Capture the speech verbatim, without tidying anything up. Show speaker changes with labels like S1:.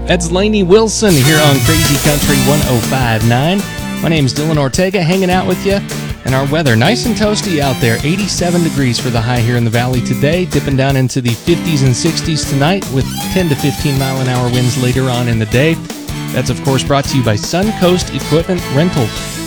S1: That's Lainey Wilson here on Crazy Country one oh five point nine. My name's Dylan Ortega, hanging out with you. And our weather, nice and toasty out there. eighty-seven degrees for the high here in the valley today, dipping down into the fifties and sixties tonight with ten to fifteen mile an hour winds later on in the day. That's, of course, brought to you by Suncoast Equipment Rental.